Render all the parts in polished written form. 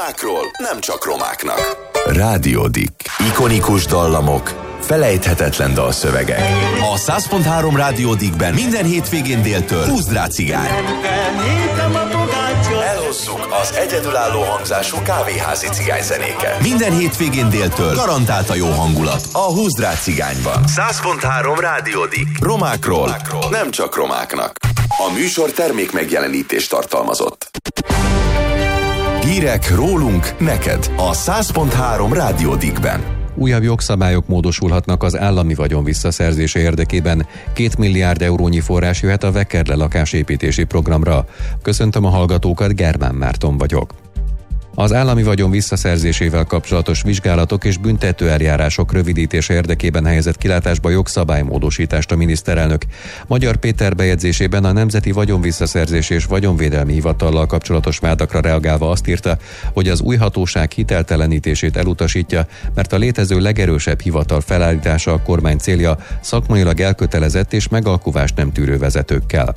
Romákról, nem csak romáknak. Rádiódik. Ikonikus dallamok, felejthetetlen dalszövegek. A 100.3 Rádiódikben minden hétvégén déltől Húzd rá cigány. Elhozzuk az egyedülálló hangzású kávéházi cigányzenéket. Minden hétvégén déltől garantált a jó hangulat a Húzd rá cigányban. 100.3 Rádiódik. Romákról, nem csak romáknak. A műsor termék megjelenítést tartalmazott. Hírek rólunk, neked a 100.3 Rádiódikben. Újabb jogszabályok módosulhatnak az állami vagyon visszaszerzése érdekében. 2 milliárd eurónyi forrás jöhet a Vekerle lakásépítési programra. Köszöntöm a hallgatókat, Germán Márton vagyok. Az állami vagyon visszaszerzésével kapcsolatos vizsgálatok és büntető eljárások rövidítése érdekében helyezett kilátásba jogszabálymódosítást a miniszterelnök. Magyar Péter bejegyzésében a Nemzeti Vagyonvisszaszerzés és Vagyonvédelmi Hivatallal kapcsolatos vádakra reagálva azt írta, hogy az új hatóság hiteltelenítését elutasítja, mert a létező legerősebb hivatal felállítása a kormány célja, szakmailag elkötelezett és megalkuvást nem tűrő vezetőkkel.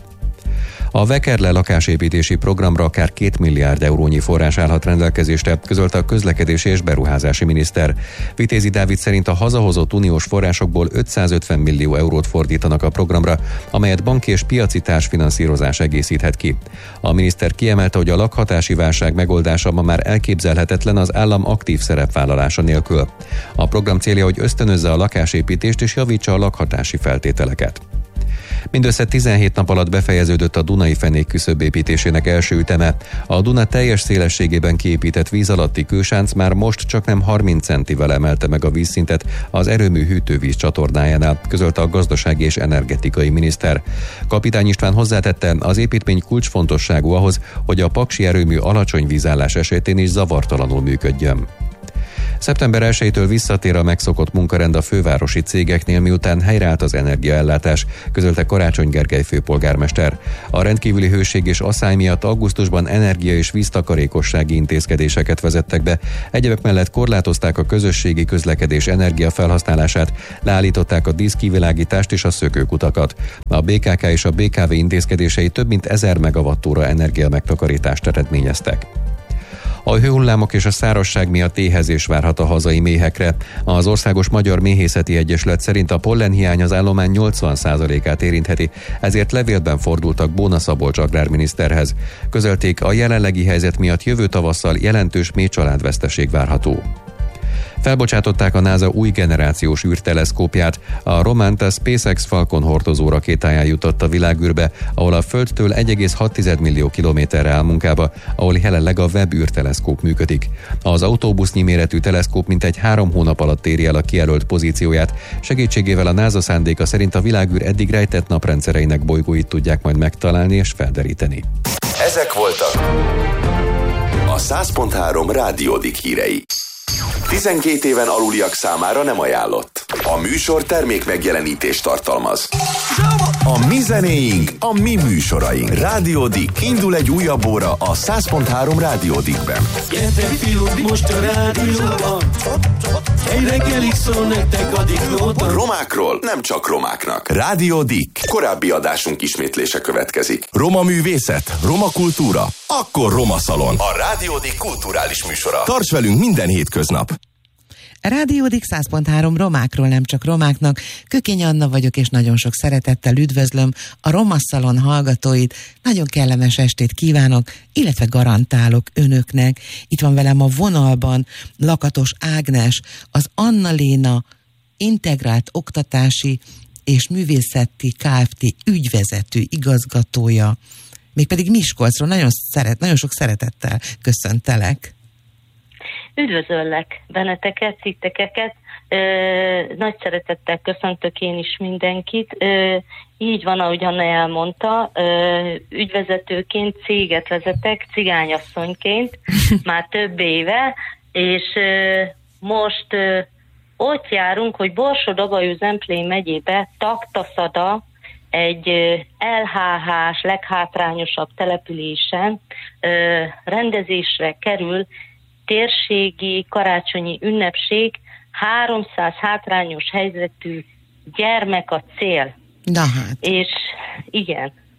A Vekerle lakásépítési programra akár 2 milliárd eurónyi forrás állhat rendelkezésre, közölte a közlekedési és beruházási miniszter. Vitézi Dávid szerint a hazahozott uniós forrásokból 550 millió eurót fordítanak a programra, amelyet banki és piaci társfinanszírozás egészíthet ki. A miniszter kiemelte, hogy a lakhatási válság megoldása ma már elképzelhetetlen az állam aktív szerepvállalása nélkül. A program célja, hogy ösztönözze a lakásépítést és javítsa a lakhatási feltételeket. Mindössze 17 nap alatt befejeződött a Dunai fenék küszöbépítésének első üteme. A Duna teljes szélességében kiépített víz alatti kősánc már most csaknem 30 centivel emelte meg a vízszintet az erőmű hűtővíz csatornájánál, közölte a gazdasági és energetikai miniszter. Kapitány István hozzátette, az építmény kulcsfontosságú ahhoz, hogy a paksi erőmű alacsony vízállás esetén is zavartalanul működjön. Szeptember 1-től visszatér a megszokott munkarend a fővárosi cégeknél, miután helyreállt az energiaellátás, közölte Karácsony Gergely főpolgármester. A rendkívüli hőség és asszály miatt augusztusban energia- és víztakarékossági intézkedéseket vezettek be. Egyebek mellett korlátozták a közösségi közlekedés energiafelhasználását, leállították a díszkivilágítást és a szökőkutakat. A BKK és a BKV intézkedései több mint 1000 megawattóra energia megtakarítást eredményeztek. A hőhullámok és a szárazság miatt éhezés várhat a hazai méhekre. Az Országos Magyar Méhészeti Egyesület szerint a pollenhiány az állomány 80%-át érintheti, ezért levélben fordultak Bóna Szabolcs agrárminiszterhez. Közölték, a jelenlegi helyzet miatt jövő tavasszal jelentős méhcsaládveszteség várható. Felbocsátották a NASA új generációs űrteleszkópját. A Romanta SpaceX Falcon hordozó rakétáján jutott a világűrbe, ahol a Földtől 1,6 millió kilométerre áll munkába, ahol jelenleg a Webb űrteleszkóp működik. Az autóbusznyi méretű teleszkóp mintegy 3 hónap alatt éri el a kijelölt pozícióját. Segítségével a NASA szándéka szerint a világűr eddig rejtett naprendszereinek bolygóit tudják majd megtalálni és felderíteni. Ezek voltak a 100.3 Rádiódik hírei. 12 éven aluliak számára nem ajánlott. A műsor termék megjelenítést tartalmaz. A mi zenéink, a mi műsoraink. Rádiódik, indul egy újabb óra a 100.3 Rádiódikben. Gyertek fiúk, most a rádióban, egy reggelig szól nektek a diklóban. Romákról, nem csak romáknak. Rádiódik. Korábbi adásunk ismétlése következik. Roma művészet, roma kultúra, akkor Roma Szalon. A Rádiódik kulturális műsora. Tarts velünk minden hétköznap. Rádiódik 100.3 romákról, nem csak romáknak. Kökény Anna vagyok, és nagyon sok szeretettel üdvözlöm a Roma Szalon hallgatóit. Nagyon kellemes estét kívánok, illetve garantálok önöknek. Itt van velem a vonalban Lakatos Ágnes, az Anna Léna Integrált Oktatási és Művészeti Kft. Ügyvezető igazgatója. Mégpedig Miskolcról. Nagyon sok szeretettel köszöntelek. Üdvözöllek benneteket, titeket, nagy szeretettel köszöntök én is mindenkit. Így van, ahogy Anna elmondta, ügyvezetőként céget vezetek, cigányasszonyként már több éve, és most ott járunk, hogy Borsod-Abaúj-Zemplén megyébe Taktaszada, egy LHH-s, leghátrányosabb településen rendezésre kerül térségi karácsonyi ünnepség, 300 hátrányos helyzetű gyermek a cél. Na hát. És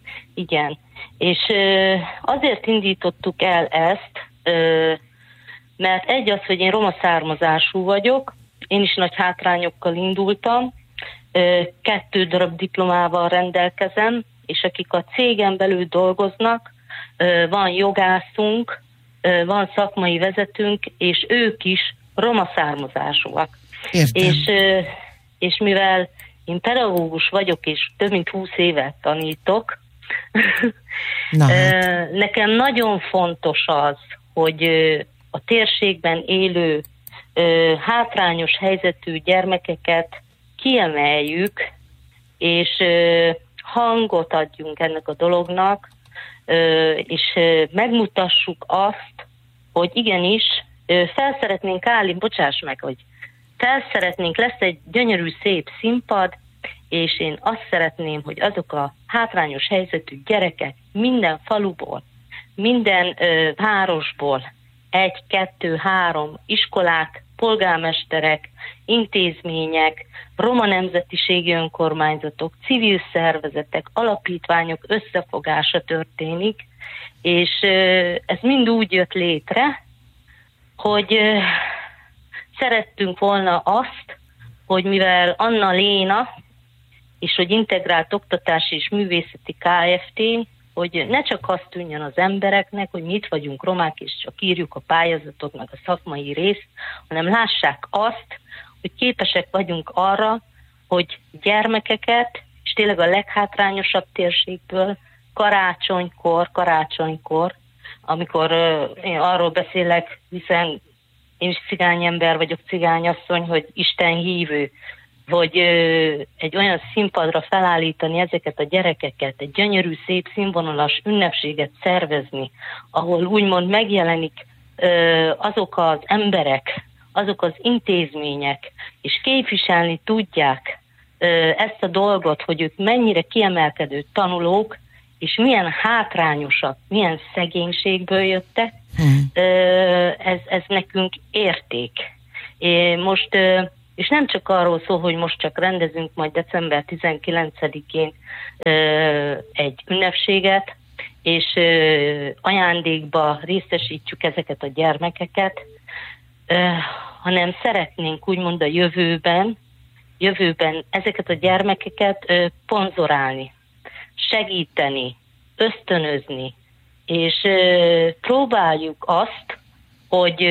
igen. És azért indítottuk el ezt, mert egy az, hogy én roma származású vagyok, én is nagy hátrányokkal indultam, 2 darab diplomával rendelkezem, és akik a cégen belül dolgoznak, van jogászunk, van szakmai vezetőnk, és ők is roma származásúak. És mivel én pedagógus vagyok, és több mint 20 évet tanítok, nekem nagyon fontos az, hogy a térségben élő hátrányos helyzetű gyermekeket kiemeljük, és hangot adjunk ennek a dolognak, és megmutassuk azt, hogy igenis fel szeretnénk állni, bocsáss meg, hogy lesz egy gyönyörű, szép színpad, és én azt szeretném, hogy azok a hátrányos helyzetű gyerekek minden faluból, minden városból 1, 2, 3 iskolák, polgármesterek, intézmények, roma nemzetiségi önkormányzatok, civil szervezetek, alapítványok összefogása történik, és ez mind úgy jött létre, hogy szerettünk volna azt, hogy mivel Anna Léna, és hogy Integrált Oktatási és Művészeti Kft., hogy ne csak azt tűnjön az embereknek, hogy mi itt vagyunk romák, és csak írjuk a pályázatot, meg a szakmai részt, hanem lássák azt, hogy képesek vagyunk arra, hogy gyermekeket, és tényleg a leghátrányosabb térségből karácsonykor, amikor én arról beszélek, hiszen én is cigány ember vagyok, cigányasszony, hogy Isten hívő, hogy egy olyan színpadra felállítani ezeket a gyerekeket, egy gyönyörű, szép, színvonalas ünnepséget szervezni, ahol úgymond megjelenik azok az emberek, azok az intézmények, és képviselni tudják ezt a dolgot, hogy ők mennyire kiemelkedő tanulók, és milyen hátrányosak, milyen szegénységből jöttek, ez nekünk érték. Most, és nem csak arról szól, hogy most csak rendezünk majd december 19-én egy ünnepséget, és ajándékba részesítjük ezeket a gyermekeket, hanem szeretnénk úgymond a jövőben ezeket a gyermekeket szponzorálni, segíteni, ösztönözni, és próbáljuk azt, hogy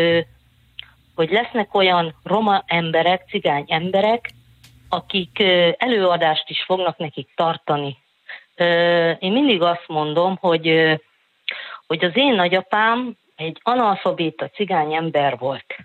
lesznek olyan roma emberek, cigány emberek, akik előadást is fognak nekik tartani. Én mindig azt mondom, hogy az én nagyapám egy analfabéta cigány ember volt.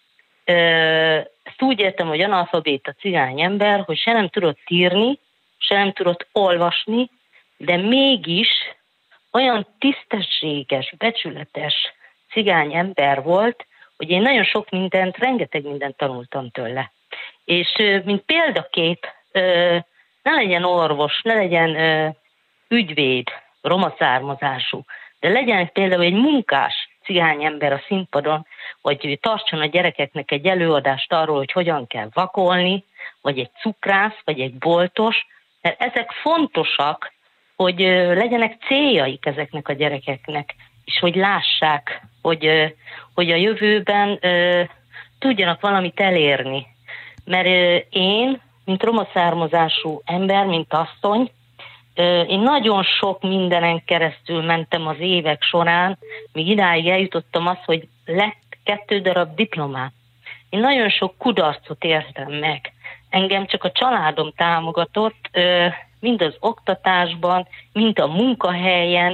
Ezt úgy értem, hogy analfabéta cigány ember, hogy se nem tudott írni, se nem tudott olvasni, de mégis olyan tisztességes, becsületes cigány ember volt, hogy én nagyon sok mindent, rengeteg mindent tanultam tőle. És mint példakép, ne legyen orvos, ne legyen ügyvéd, roma származású, de legyen például egy munkás cigány ember a színpadon, vagy tartson a gyerekeknek egy előadást arról, hogy hogyan kell vakolni, vagy egy cukrász, vagy egy boltos, mert ezek fontosak, hogy legyenek céljaik ezeknek a gyerekeknek, és hogy lássák, hogy a jövőben tudjanak valamit elérni. Mert én, mint roma származású ember, mint asszony, én nagyon sok mindenen keresztül mentem az évek során, míg idáig eljutottam az, hogy lett 2 darab diplomám. Én nagyon sok kudarcot értem meg. Engem csak a családom támogatott, mind az oktatásban, mind a munkahelyen,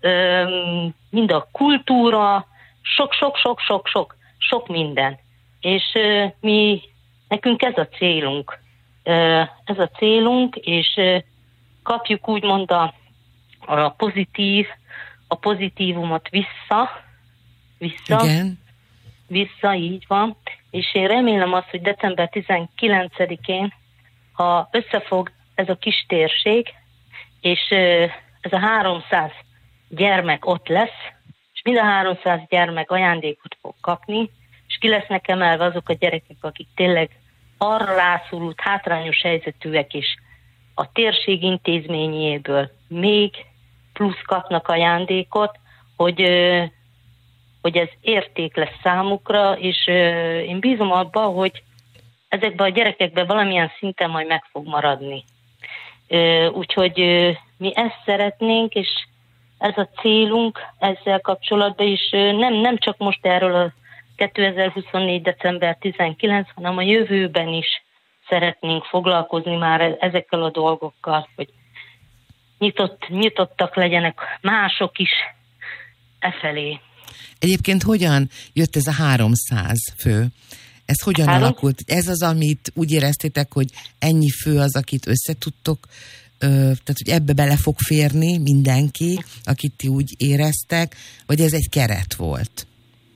mind a kultúra, sok minden. És nekünk ez a célunk. És kapjuk úgymond a pozitívumot vissza. Igen. Vissza, így van. És én remélem azt, hogy december 19-én, ha összefog ez a kis térség, és ez a 300 gyermek ott lesz, és mind a 300 gyermek ajándékot fog kapni, és ki lesznek emelve azok a gyerekek, akik tényleg arra rászorult, hátrányos helyzetűek, és a térség intézményéből még plusz kapnak ajándékot, hogy hogy ez érték lesz számukra, és én bízom abban, hogy ezekben a gyerekekben valamilyen szinten majd meg fog maradni. Úgyhogy mi ezt szeretnénk, és ez a célunk ezzel kapcsolatban is nem csak most erről a 2024. december 19, hanem a jövőben is szeretnénk foglalkozni már ezekkel a dolgokkal, hogy nyitottak legyenek mások is efelé. Egyébként hogyan jött ez a 300 fő? Ez hogyan alakult? Ez az, amit úgy éreztétek, hogy ennyi fő az, akit összetudtok, tehát hogy ebbe bele fog férni mindenki, akit ti úgy éreztek, vagy ez egy keret volt?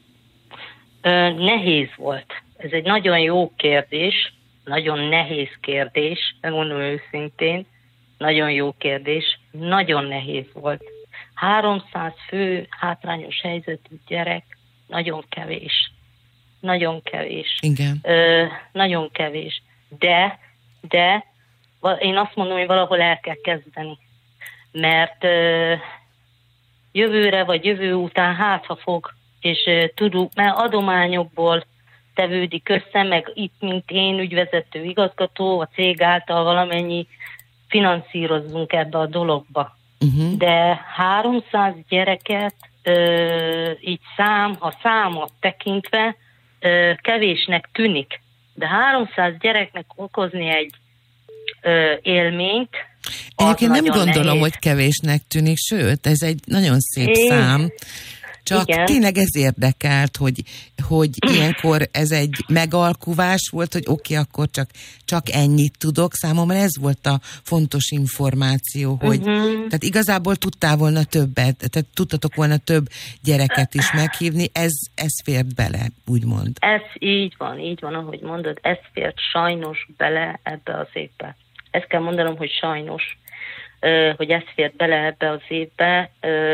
Nehéz volt. Ez egy nagyon jó kérdés, nagyon nehéz kérdés, megmondom őszintén, nagyon jó kérdés, nagyon nehéz volt. 300 fő hátrányos helyzetű gyerek, nagyon kevés. Nagyon kevés. Igen. Nagyon kevés. De én azt mondom, hogy valahol el kell kezdeni. Mert jövőre vagy jövő után hátha fog, és tudunk, mert adományokból tevődik össze, meg itt, mint én, ügyvezető igazgató, a cég által valamennyi finanszírozzunk ebbe a dologba. De 300 gyereket így ha számot tekintve kevésnek tűnik. De 300 gyereknek okozni egy élményt. Egyébként nem gondolom, nehéz. Hogy kevésnek tűnik, sőt, ez egy nagyon szép szám. Csak igen. Tényleg ez érdekelt, hogy ilyenkor ez egy megalkuvás volt, hogy oké, akkor csak ennyit tudok. Számomra ez volt a fontos információ, hogy tehát igazából tudtál volna többet, tehát tudtatok volna több gyereket is meghívni, ez fért bele, úgymond. Ez így van, ahogy mondod, ez fért sajnos bele ebbe az évbe. Ezt kell mondanom, hogy sajnos, hogy ez fért bele ebbe az évbe,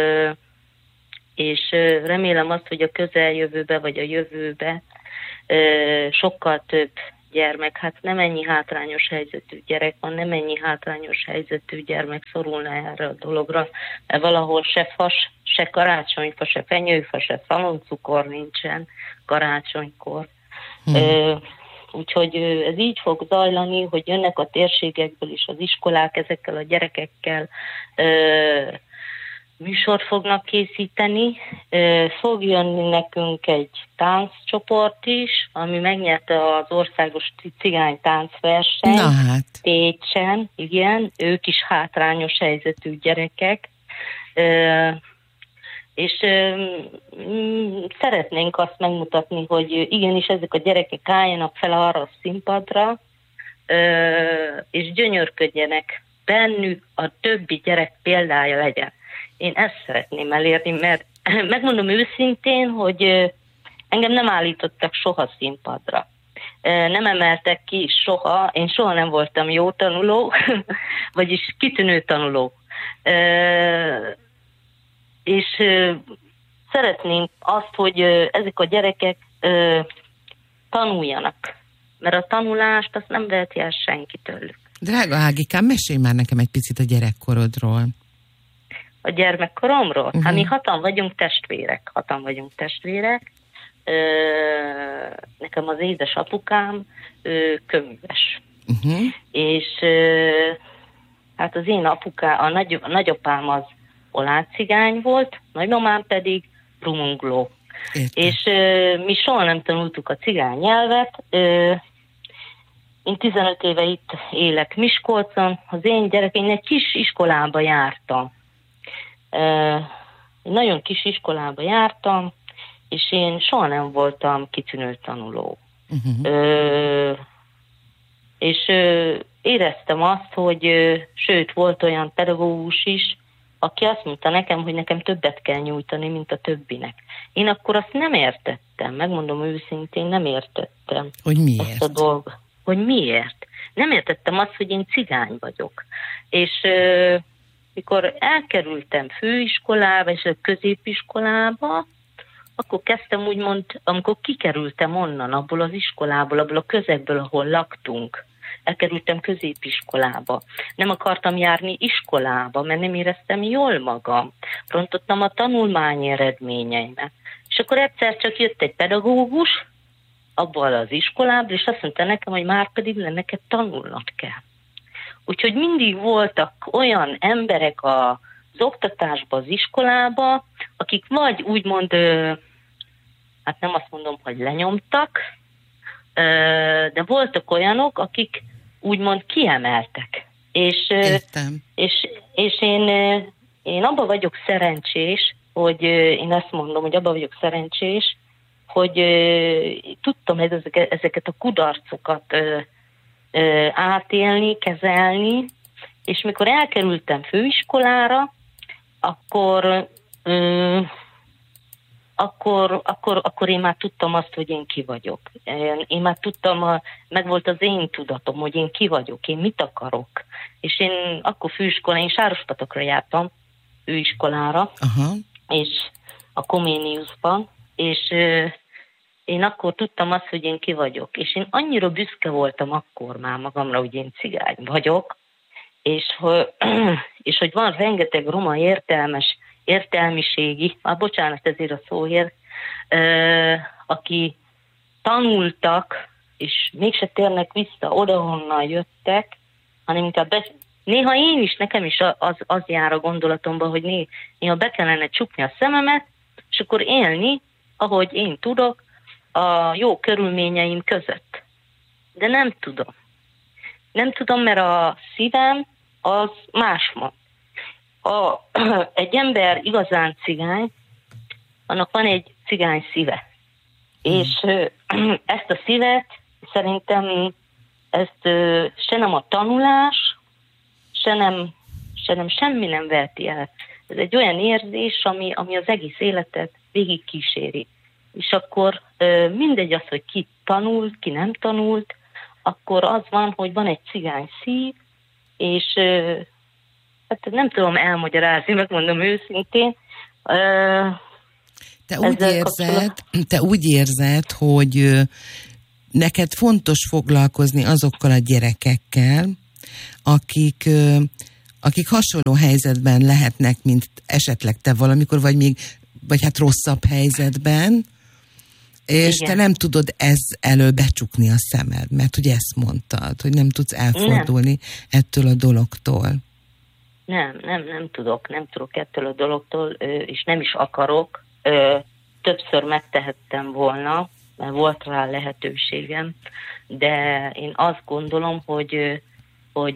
és remélem azt, hogy a közeljövőbe vagy a jövőbe sokkal több gyermek, hát nem ennyi hátrányos helyzetű gyerek van, nem ennyi hátrányos helyzetű gyermek szorulna erre a dologra, mert valahol se fas, se karácsonyfa, se fenyőfa, se szaloncukor nincsen karácsonykor. Úgyhogy ez így fog zajlani, hogy jönnek a térségekből is az iskolák ezekkel a gyerekekkel, műsort fognak készíteni. Fog jönni nekünk egy tánccsoport is, ami megnyerte az országos cigány táncversenyt. Na hát. Pécsen, igen, ők is hátrányos helyzetű gyerekek. És szeretnénk azt megmutatni, hogy igenis ezek a gyerekek álljanak fel arra a színpadra, és gyönyörködjenek bennük, a többi gyerek példája legyen. Én ezt szeretném elérni, mert megmondom őszintén, hogy engem nem állítottak soha színpadra. Nem emeltek ki soha, én soha nem voltam jó tanuló, vagyis kitűnő tanuló. És szeretném azt, hogy ezek a gyerekek tanuljanak, mert a tanulást azt nem veheti el senki tőlük. Drága Ágikám, mesélj már nekem egy picit a gyerekkorodról. A gyermekkoromról? Hát mi hatan vagyunk testvérek. Nekem az édesapukám köműves. És hát az én apukám, a nagyapám az olácigány volt, nagymamám pedig rumungló. És mi soha nem tanultuk a cigány nyelvet. Én 15 éve itt élek Miskolcon, az én gyerekeim egy kis iskolába jártam. Nagyon kis iskolába jártam, és én soha nem voltam kitűnő tanuló. És éreztem azt, hogy sőt, volt olyan pedagógus is, aki azt mondta nekem, hogy nekem többet kell nyújtani, mint a többinek. Én akkor azt nem értettem, megmondom őszintén, nem értettem. Hogy miért? Azt a dolgot. Hogy miért? Nem értettem azt, hogy én cigány vagyok. És mikor elkerültem főiskolába és a középiskolába, akkor kezdtem úgymond, amikor kikerültem onnan, abból az iskolából, abból a közegből, ahol laktunk, elkerültem középiskolába. Nem akartam járni iskolába, mert nem éreztem jól magam. Rontottam a tanulmányi eredményeimet. És akkor egyszer csak jött egy pedagógus abban az iskolából, és azt mondta nekem, hogy már pedig neked tanulnod kell. Úgyhogy mindig voltak olyan emberek az oktatásban, az iskolában, akik vagy úgymond, hát nem azt mondom, hogy lenyomtak, de voltak olyanok, akik úgymond kiemeltek. És én abban vagyok szerencsés, hogy én azt mondom, hogy abban vagyok szerencsés, hogy tudtam ezeket a kudarcokat átélni, kezelni, és mikor elkerültem főiskolára, akkor én már tudtam azt, hogy én ki vagyok. Én már tudtam, meg volt az én tudatom, hogy én ki vagyok, én mit akarok. És én akkor főiskolán, én Sárospatokra jártam főiskolára, és a Comeniusban, és én akkor tudtam azt, hogy én ki vagyok. És én annyira büszke voltam akkor már magamra, hogy én cigány vagyok, és hogy van rengeteg roma értelmiségi, bocsánat ezért a szóért, aki tanultak, és mégse térnek vissza oda, honnan jöttek, hanem inkább néha nekem is az jár a gondolatomba, hogy néha be kellene csukni a szememet, és akkor élni, ahogy én tudok, a jó körülményeim között. De nem tudom. Nem tudom, mert a szívem az más mond. Egy ember igazán cigány, annak van egy cigány szíve. És ezt a szívet szerintem se nem a tanulás, se nem semmi nem veheti el. Ez egy olyan érzés, ami az egész életet végig kíséri. És akkor mindegy az, hogy ki tanult, ki nem tanult, akkor az van, hogy van egy cigány szív, és hát nem tudom elmagyarázni, megmondom őszintén. Te úgy érzed, hogy neked fontos foglalkozni azokkal a gyerekekkel, akik hasonló helyzetben lehetnek, mint esetleg te valamikor, vagy hát rosszabb helyzetben, és igen. Te nem tudod elől becsukni a szemed, mert ugye ezt mondtad, hogy nem tudsz elfordulni ettől a dologtól. Nem tudok ettől a dologtól, és nem is akarok. Többször megtehettem volna, mert volt rá lehetőségem, de én azt gondolom, hogy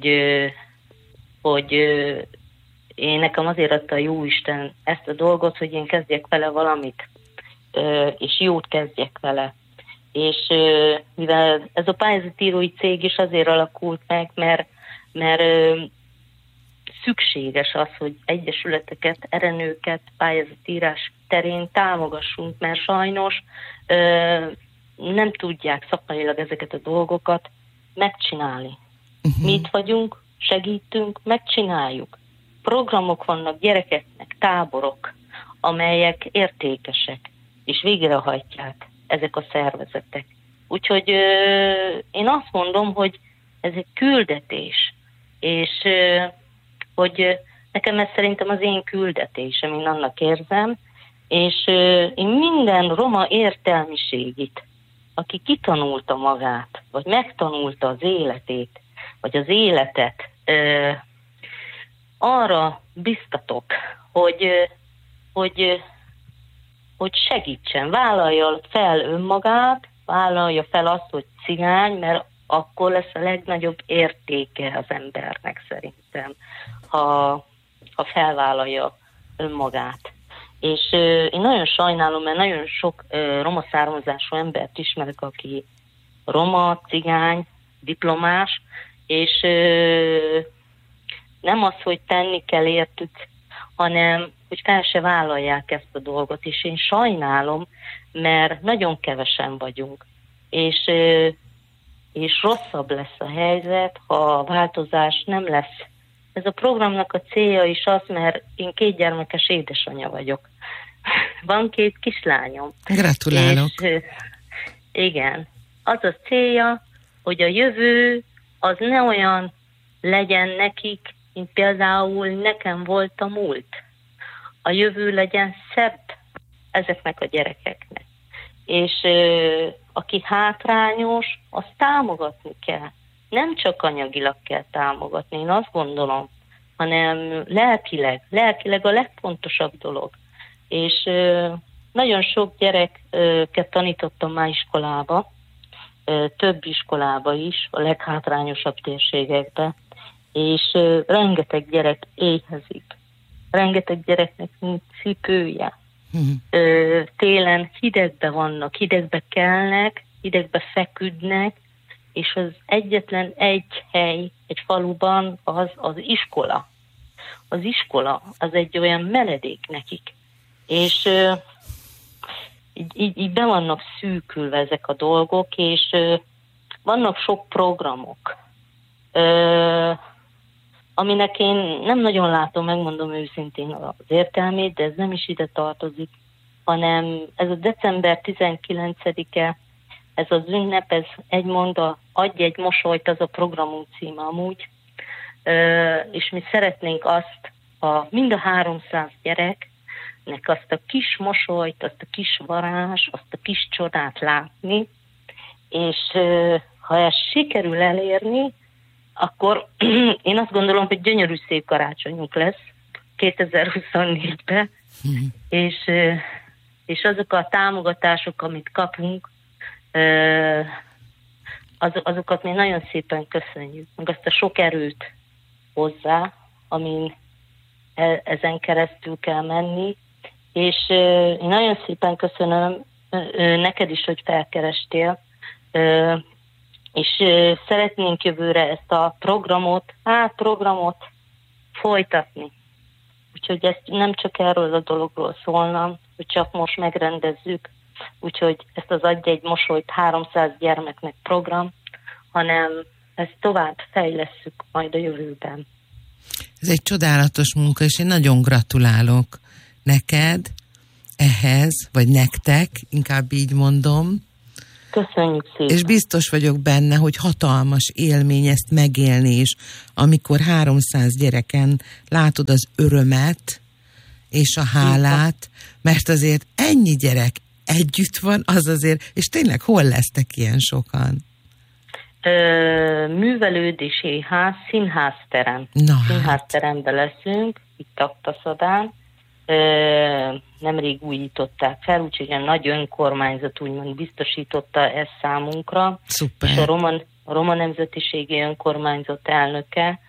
én nekem azért adta a Jóisten ezt a dolgot, hogy én kezdjek vele valamit, és jót kezdjek vele. És mivel ez a pályázatírói cég is azért alakult meg, mert szükséges az, hogy egyesületeket, erenőket pályázatírás terén támogassunk, mert sajnos nem tudják szakmailag ezeket a dolgokat megcsinálni. Mi itt vagyunk, segítünk, megcsináljuk. Programok vannak gyerekeknek, táborok, amelyek értékesek, és végrehajtják ezek a szervezetek. Úgyhogy én azt mondom, hogy ez egy küldetés, és hogy nekem ez szerintem az én küldetésem, én annak érzem, és én minden roma értelmiségit, aki kitanulta magát, vagy megtanulta az életét, vagy az életet, arra biztatok, hogy segítsen, vállalja fel önmagát, vállalja fel azt, hogy cigány, mert akkor lesz a legnagyobb értéke az embernek szerintem, ha felvállalja önmagát. És én nagyon sajnálom, mert nagyon sok roma származású embert ismerek, aki roma, cigány, diplomás, és nem az, hogy tenni kell értük, hanem hogy fel se vállalják ezt a dolgot, és én sajnálom, mert nagyon kevesen vagyunk, és rosszabb lesz a helyzet, ha a változás nem lesz. Ez a programnak a célja is az, mert én 2 gyermekes édesanyja vagyok. Van 2 kislányom. Gratulálok. És, igen. Az a célja, hogy a jövő az ne olyan legyen nekik, mint például nekem volt a múlt. A jövő legyen szebb, ezeknek a gyerekeknek. És aki hátrányos, azt támogatni kell. Nem csak anyagilag kell támogatni, én azt gondolom, hanem lelkileg a legfontosabb dolog. És nagyon sok gyereket tanítottam már iskolába, több iskolába is, a leghátrányosabb térségekbe, és rengeteg gyerek éhezik. Rengeteg gyereknek nincs cipője. Télen hidegbe vannak, hidegbe kelnek, hidegbe feküdnek, és az egyetlen egy hely egy faluban az iskola. Az iskola az egy olyan meledék nekik. És így be vannak szűkülve ezek a dolgok, és vannak sok programok, aminek én nem nagyon látom, megmondom őszintén az értelmét, de ez nem is ide tartozik, hanem ez a december 19-e, ez az ünnep, ez egy mondat, adj egy mosolyt, az a programunk címe amúgy, és mi szeretnénk azt, mind a 300 gyereknek azt a kis mosolyt, azt a kis varázs, azt a kis csodát látni, és ha ezt sikerül elérni, akkor én azt gondolom, hogy gyönyörű szép karácsonyunk lesz 2024-ben, és azok a támogatások, amit kapunk, azokat mi nagyon szépen köszönjük, meg azt a sok erőt hozzá, amin ezen keresztül kell menni, és én nagyon szépen köszönöm neked is, hogy felkerestél, és szeretnénk jövőre ezt a programot folytatni. Úgyhogy ezt nem csak erről a dologról szólna, hogy csak most megrendezzük, úgyhogy ezt az Adj egy mosolyt 300 gyermeknek program, hanem ezt tovább fejlesszük majd a jövőben. Ez egy csodálatos munka, és én nagyon gratulálok neked ehhez, vagy nektek, inkább így mondom. Köszönjük szépen. És biztos vagyok benne, hogy hatalmas élmény ezt megélni is, amikor 300 gyereken látod az örömet és a hálát, mert azért ennyi gyerek együtt van, az azért, és tényleg hol lesztek ilyen sokan? Művelődési ház, színházterem. Színházteremben leszünk, itt Taktaszadán. Nemrég újították fel, úgyhogy a nagy önkormányzat úgymond biztosította ezt számunkra. Szuper. És a Roma Nemzetiségi Önkormányzat elnöke,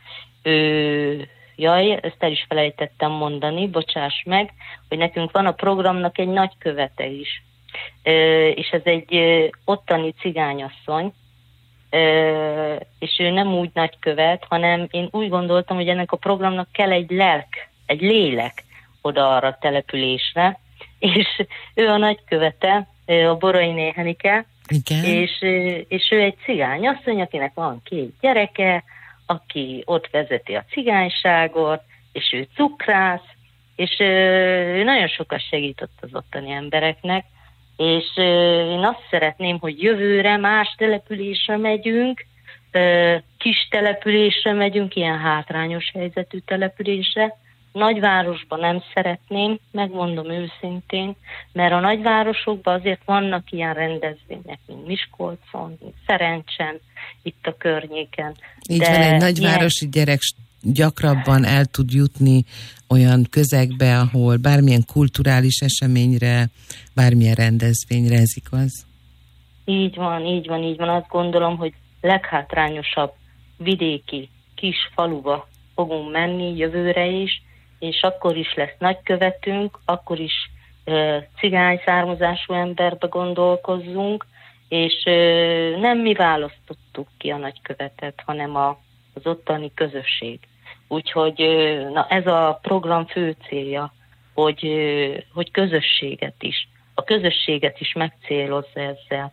ezt el is felejtettem mondani, bocsáss meg, hogy nekünk van a programnak egy nagykövete is. És ez egy ottani cigányasszony, és ő nem úgy nagykövet, hanem én úgy gondoltam, hogy ennek a programnak kell egy lélek oda arra a településre, és ő a nagykövete, a Borainé Henike, és ő egy cigányasszony, akinek van 2 gyereke, aki ott vezeti a cigányságot, és ő cukrász, és ő nagyon sokat segített az ottani embereknek, és én azt szeretném, hogy jövőre más településre megyünk, kis településre megyünk, ilyen hátrányos helyzetű településre. Nagyvárosban nem szeretném, megmondom őszintén, mert a nagyvárosokban azért vannak ilyen rendezvények, mint Miskolcon, mint Szerencsen, itt a környéken. Így van, egy nagyvárosi gyerek gyakrabban el tud jutni olyan közegbe, ahol bármilyen kulturális eseményre, bármilyen rendezvényre, ez igaz? Így van. Azt gondolom, hogy leghátrányosabb vidéki kis faluba fogunk menni jövőre is, és akkor is lesz nagykövetünk, akkor is cigány származású emberbe gondolkozzunk, és nem mi választottuk ki a nagykövetet, hanem az ottani közösség. Úgyhogy ez a program fő célja, hogy a közösséget is megcélozza ezzel.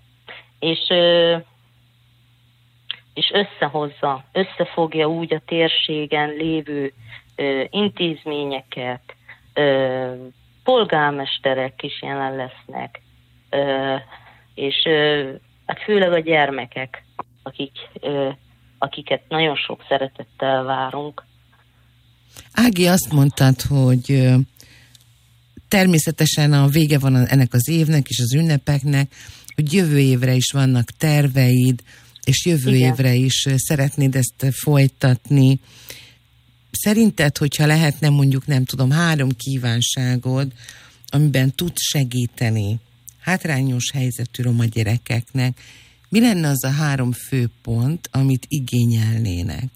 És összefogja úgy a térségen lévő intézményeket, polgármesterek is jelen lesznek, és hát főleg a gyermekek, akiket nagyon sok szeretettel várunk. Ági, azt mondtad, hogy természetesen a vége van ennek az évnek és az ünnepeknek, hogy jövő évre is vannak terveid, és jövő évre is szeretnéd ezt folytatni. Szerinted, hogyha lehetne mondjuk, nem tudom, 3 kívánságod, amiben tudsz segíteni hátrányos helyzetű roma gyerekeknek, mi lenne az a 3 fő pont, amit igényelnének?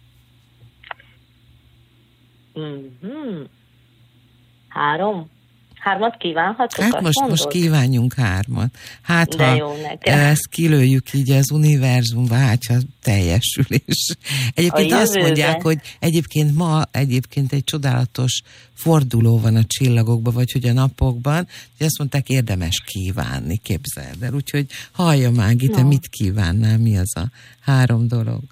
3 kívánhatok? Hát most kívánjunk 3. Hát de ha jó nekem. ezt kilőjük így az univerzumba, hát ha teljesül is. Egyébként azt mondják, hogy ma egy csodálatos forduló van a csillagokban, vagy hogy a napokban, hogy azt mondták, érdemes kívánni, képzeld el. Úgyhogy hallja, Mági, te mit kívánnál, mi az a 3 dolog?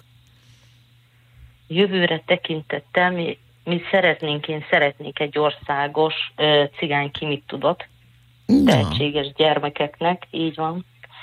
Jövőre tekintettel mi én szeretnék egy országos cigány ki mit tudott, tehetséges gyermekeknek, így van,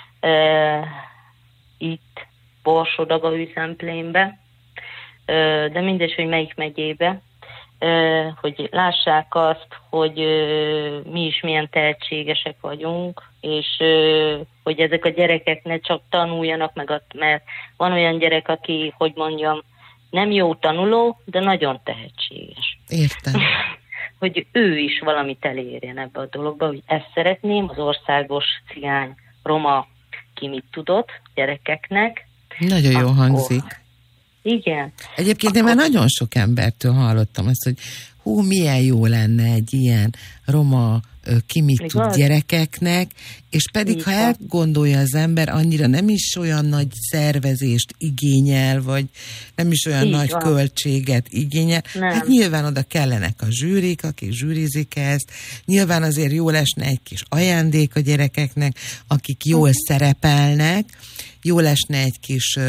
itt Borsod-Zalaegerszegbe, de mindegy, hogy melyik megyébe, hogy lássák azt, hogy mi is milyen tehetségesek vagyunk, és hogy ezek a gyerekek ne csak tanuljanak meg, mert van olyan gyerek, aki, hogy mondjam, nem jó tanuló, de nagyon tehetséges. Értem. Hogy ő is valamit elérjen ebbe a dologba, hogy ezt szeretném az országos cigány roma ki mit tudott gyerekeknek. Nagyon jó hangzik. Igen. Egyébként én már nagyon sok embertől hallottam azt, hogy milyen jó lenne egy ilyen roma ki mit tud gyerekeknek, és pedig ha elgondolja az ember, annyira nem is olyan nagy szervezést igényel, vagy nem is olyan nagy költséget igényel. Nem. Hát nyilván oda kellenek a zsűrik, akik zsűrizik ezt, nyilván azért jól esne egy kis ajándék a gyerekeknek, akik jól szerepelnek, jól esne egy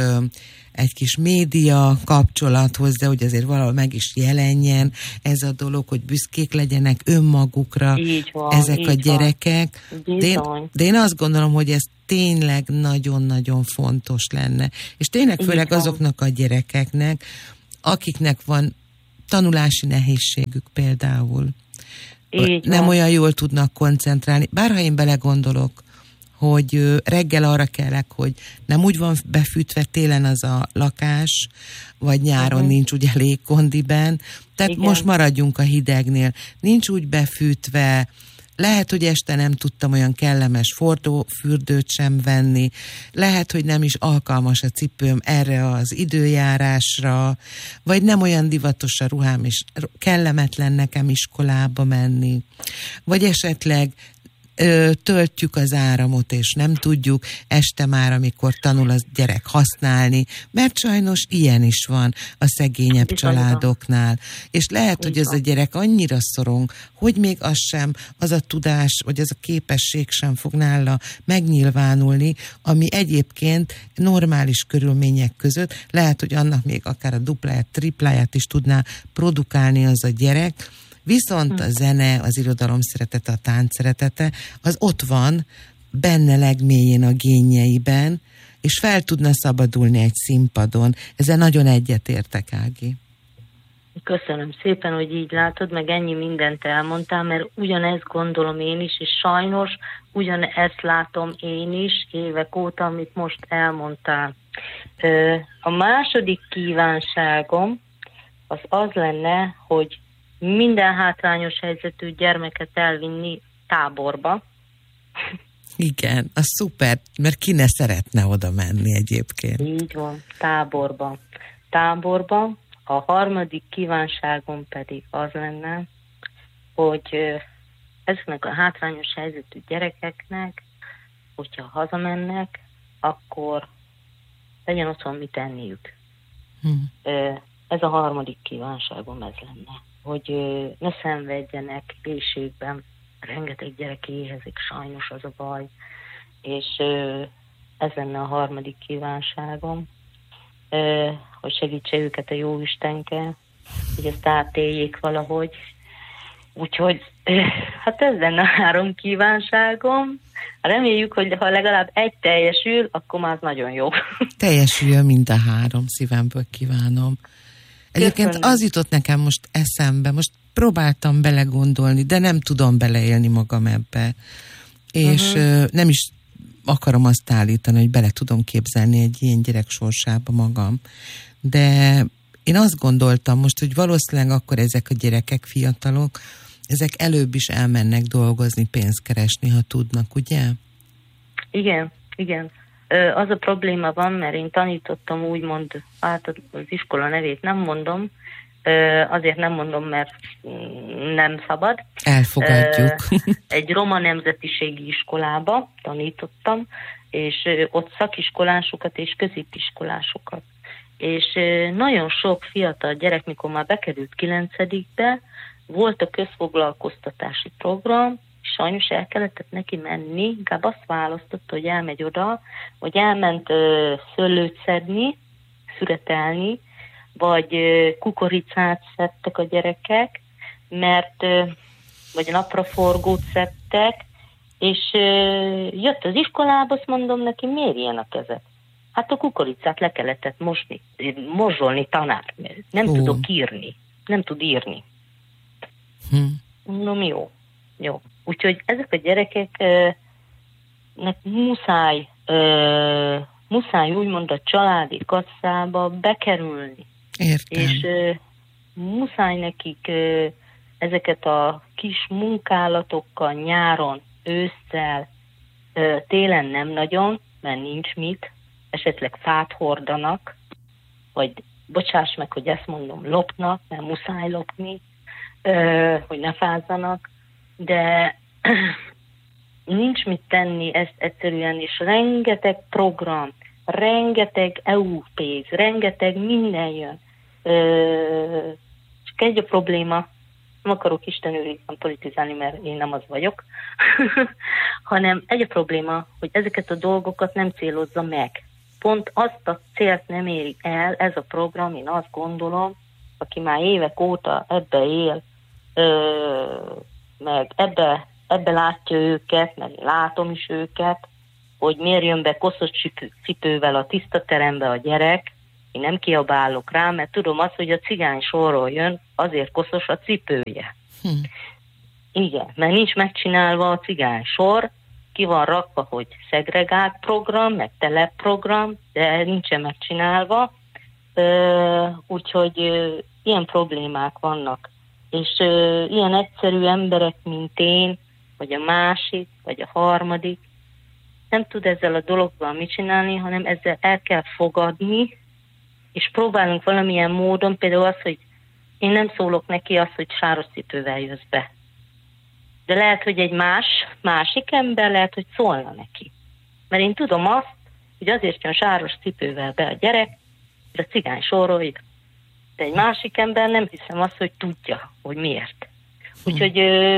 kis média kapcsolathoz, de hogy azért valahol meg is jelenjen ez a dolog, hogy büszkék legyenek önmagukra ezek a gyerekek. De én azt gondolom, hogy ez tényleg nagyon-nagyon fontos lenne. És tényleg főleg azoknak a gyerekeknek, akiknek van tanulási nehézségük például. Nem olyan jól tudnak koncentrálni. Bárha én belegondolok, hogy reggel arra kelek, hogy nem úgy van befűtve télen az a lakás, vagy nyáron nincs ugye légkondiben. Tehát most maradjunk a hidegnél. Nincs úgy befűtve, lehet, hogy este nem tudtam olyan kellemes fürdőt sem venni, lehet, hogy nem is alkalmas a cipőm erre az időjárásra, vagy nem olyan divatos a ruhám, és kellemetlen nekem iskolába menni, vagy esetleg töltjük az áramot, és nem tudjuk este már, amikor tanul az gyerek használni, mert sajnos ilyen is van a szegényebb családoknál. És lehet, hogy az a gyerek annyira szorong, hogy még az a tudás, vagy az a képesség sem fog nála megnyilvánulni, ami egyébként normális körülmények között, lehet, hogy annak még akár a dupláját, tripláját is tudná produkálni az a gyerek. Viszont a zene, az irodalom szeretete, a tánc szeretete, az ott van, benne legmélyén a génjeiben, és fel tudna szabadulni egy színpadon. Ezzel nagyon egyetértek, Ági. Köszönöm szépen, hogy így látod, meg ennyi mindent elmondtál, mert ugyanezt gondolom én is, és sajnos ugyanezt látom én is évek óta, amit most elmondtál. A második kívánságom az lenne, hogy minden hátrányos helyzetű gyermeket elvinni táborba. Igen, az szuper, mert ki ne szeretne oda menni egyébként. Így van, táborba. A harmadik kívánságom pedig az lenne, hogy ezeknek a hátrányos helyzetű gyerekeknek, hogyha hazamennek, akkor legyen otthon mit enniük. Ez a harmadik kívánságom, ez lenne. Hogy ne szenvedjenek éhségben. Rengeteg gyerek éhezik, sajnos az a baj. És ez lenne a harmadik kívánságom, hogy segítse őket a Jóistenke, hogy ezt átéljék valahogy. Úgyhogy hát ez lenne a 3 kívánságom. Reméljük, hogy ha legalább egy teljesül, akkor már nagyon jó. Teljesüljön mind a 3, szívemből kívánom. Egyébként az jutott nekem most eszembe, most próbáltam belegondolni, de nem tudom beleélni magam ebbe. És nem is akarom azt állítani, hogy bele tudom képzelni egy ilyen gyerek sorsába magam. De én azt gondoltam most, hogy valószínűleg akkor ezek a gyerekek, fiatalok, ezek előbb is elmennek dolgozni, pénzt keresni, ha tudnak, ugye? Igen. Az a probléma van, mert én tanítottam úgymond, hát az iskola nevét nem mondom, azért nem mondom, mert nem szabad. Elfogadjuk. Egy roma nemzetiségi iskolába tanítottam, és ott szakiskolásokat és középiskolásokat. És nagyon sok fiatal gyerek, mikor már bekerült 9-be, volt a közfoglalkoztatási program, sajnos el kellett neki menni, inkább azt választotta, hogy elmegy oda, vagy elment szőlőt szedni, szüretelni, vagy kukoricát szedtek a gyerekek, mert vagy napraforgót szedtek, és jött az iskolába, azt mondom neki, miért ilyen a kezed? Hát a kukoricát le kellett morzsolni tanár, mert nem tudok írni, nem tud írni. Mondom, jó. Úgyhogy ezek a gyerekeknek muszáj úgymond a családi kasszába bekerülni. Értem. És muszáj nekik ezeket a kis munkálatokkal nyáron, ősszel, télen nem nagyon, mert nincs mit, esetleg fát hordanak, vagy bocsáss meg, hogy ezt mondom, lopnak, mert muszáj lopni, hogy ne fázzanak, de nincs mit tenni ezt egyszerűen, és rengeteg program, rengeteg EU pénz, rengeteg minden jön. Csak egy a probléma, nem akarok istenőrizen politizálni, mert én nem az vagyok, hanem egy a probléma, hogy ezeket a dolgokat nem célozza meg. Pont azt a célt nem éri el ez a program, én azt gondolom, aki már évek óta ebbe él, meg ebbe látja őket, meg látom is őket, hogy miért jön be koszos cipővel a tiszta terembe a gyerek. Én nem kiabálok rá, mert tudom azt, hogy a cigány sorról jön, azért koszos a cipője. Igen, mert nincs megcsinálva a cigány sor, ki van rakva, hogy szegregált program, meg telepprogram, de nincsen megcsinálva, úgyhogy ilyen problémák vannak. És ilyen egyszerű emberek, mint én, vagy a másik, vagy a harmadik, nem tud ezzel a dologgal mit csinálni, hanem ezzel el kell fogadni, és próbálunk valamilyen módon, például az, hogy én nem szólok neki azt, hogy sáros cipővel jössz be. De lehet, hogy egy másik ember lehet, hogy szólna neki. Mert én tudom azt, hogy azért jön sáros cipővel be a gyerek, de a cigány sorról jön. De egy másik ember nem hiszem azt, hogy tudja, hogy miért. Úgyhogy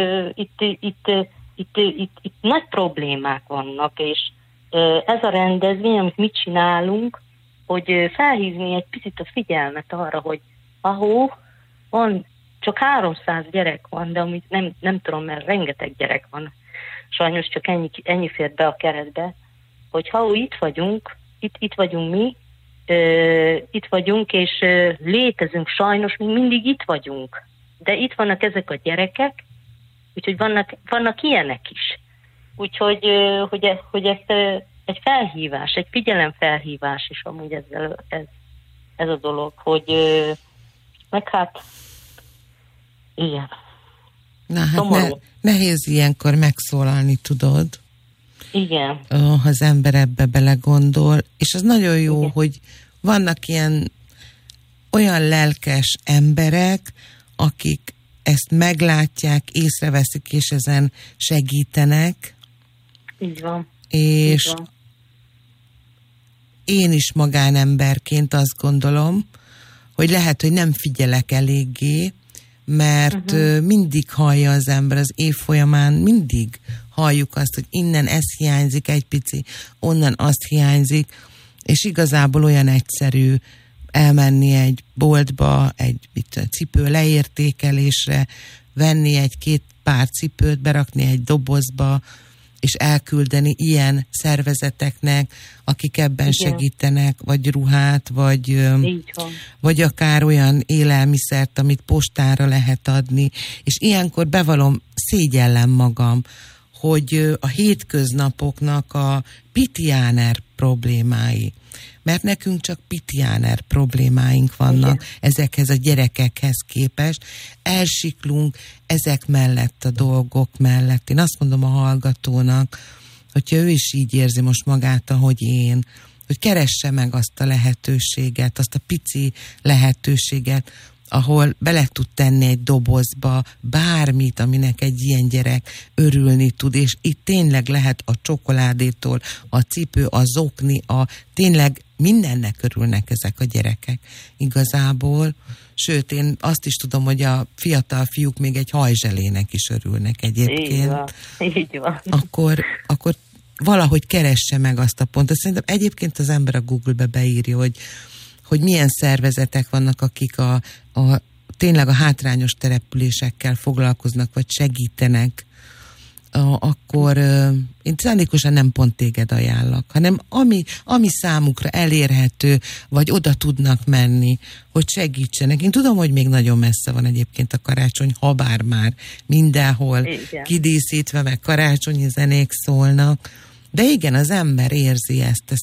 itt nagy problémák vannak, és ez a rendezvény, amit mit csinálunk, hogy felhívni egy picit a figyelmet arra, hogy ahol van, csak 300 gyerek van, de amit nem tudom, mert rengeteg gyerek van. Sajnos csak ennyi fér be a keretbe, hogy ha itt vagyunk, itt vagyunk mi, itt vagyunk, és létezünk sajnos, mi mindig itt vagyunk. De itt vannak ezek a gyerekek, úgyhogy vannak ilyenek is. Úgyhogy hogy egy felhívás, egy figyelemfelhívás is amúgy ez a dolog, hogy meg hát igen. Na hát nehéz ilyenkor megszólalni, tudod? Igen. Ha az ember ebbe belegondol, és az nagyon jó, igen, hogy vannak olyan lelkes emberek, akik ezt meglátják, észreveszik, és ezen segítenek. Így van. És így van. Én is magánemberként azt gondolom, hogy lehet, hogy nem figyelek eléggé, mert mindig hallja az ember az év folyamán, mindig halljuk azt, hogy innen ez hiányzik egy pici, onnan azt hiányzik, és igazából olyan egyszerű elmenni egy boltba, egy cipő leértékelésre, venni egy-két pár cipőt, berakni egy dobozba, és elküldeni ilyen szervezeteknek, akik ebben segítenek, vagy ruhát, vagy akár olyan élelmiszert, amit postára lehet adni. És ilyenkor bevallom, szégyellem magam, hogy a hétköznapoknak a pitiáner problémái, mert nekünk csak pitiáner problémáink vannak ezekhez a gyerekekhez képest. Elsiklunk ezek mellett a dolgok mellett. Én azt mondom a hallgatónak, hogyha ő is így érzi most magát, ahogy én, hogy keresse meg azt a lehetőséget, azt a pici lehetőséget, ahol bele tud tenni egy dobozba bármit, aminek egy ilyen gyerek örülni tud, és itt tényleg lehet a csokoládétól, a cipő, a zokni, tényleg mindennek örülnek ezek a gyerekek igazából. Sőt, én azt is tudom, hogy a fiatal fiúk még egy hajzselének is örülnek egyébként. Így van. Akkor valahogy keresse meg azt a pontot. Szerintem egyébként az ember a Google-be beírja, hogy milyen szervezetek vannak, akik tényleg a hátrányos településekkel foglalkoznak, vagy segítenek, akkor én szándékosan nem pont téged ajánlak, hanem ami számukra elérhető, vagy oda tudnak menni, hogy segítsenek. Én tudom, hogy még nagyon messze van egyébként a karácsony, habár már mindenhol kidíszítve, meg karácsonyi zenék szólnak, de igen, az ember érzi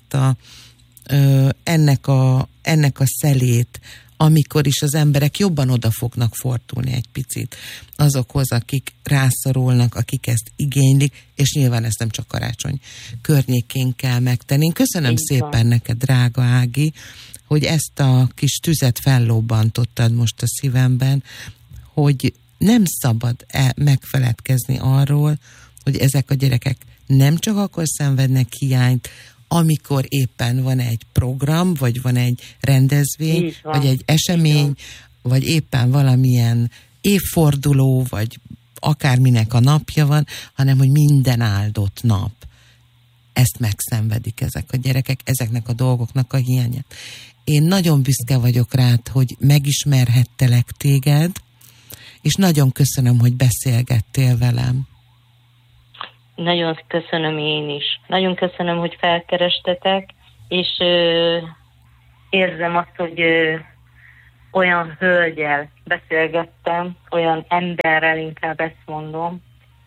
ennek a szelét, amikor is az emberek jobban oda fognak fordulni egy picit azokhoz, akik rászorulnak, akik ezt igénylik, és nyilván ezt nem csak karácsony környékén kell megtenni. Én köszönöm szépen neked, drága Ági, hogy ezt a kis tüzet fellobbantottad most a szívemben, hogy nem szabad megfeledkezni arról, hogy ezek a gyerekek nem csak akkor szenvednek hiányt, amikor éppen van egy program, vagy van egy rendezvény, vagy egy esemény, vagy éppen valamilyen évforduló, vagy akárminek a napja van, hanem hogy minden áldott nap ezt megszenvedik ezek a gyerekek, ezeknek a dolgoknak a hiányát. Én nagyon büszke vagyok rád, hogy megismerhettelek téged, és nagyon köszönöm, hogy beszélgettél velem. Nagyon köszönöm én is. Nagyon köszönöm, hogy felkerestetek, és érzem azt, hogy olyan hölgyel beszélgettem, olyan emberrel, inkább ezt mondom,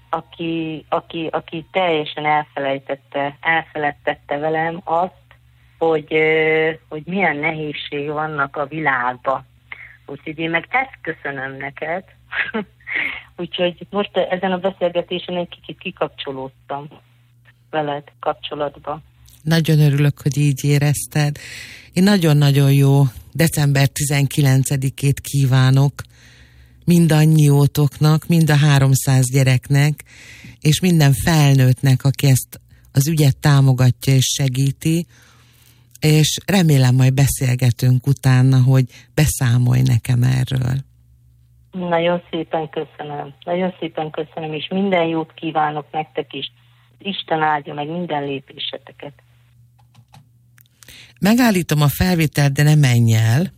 aki teljesen elfeledtette velem azt, hogy milyen nehézség vannak a világban. Úgyhogy én meg ezt köszönöm neked. Úgyhogy most ezen a beszélgetésen egy kicsit kikapcsolódtam veled kapcsolatba. Nagyon örülök, hogy így érezted. Én nagyon-nagyon jó december 19-ét kívánok mindannyiótoknak, mind a 300 gyereknek, és minden felnőttnek, aki ezt az ügyet támogatja és segíti, és remélem majd beszélgetünk utána, hogy beszámolj nekem erről. Nagyon szépen köszönöm, és minden jót kívánok nektek is. Isten áldja meg minden lépéseteket. Megállítom a felvételt, de ne menj el.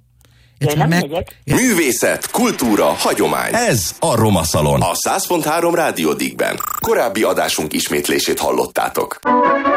Művészet, kultúra, hagyomány. Ez a Roma Szalon. A 100.3 Rádió Digben. Korábbi adásunk ismétlését hallottátok.